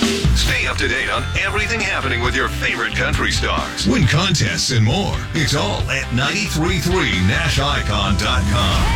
Stay up to date on everything happening with your favorite country stars. Win contests and more. It's all at 933nashicon.com.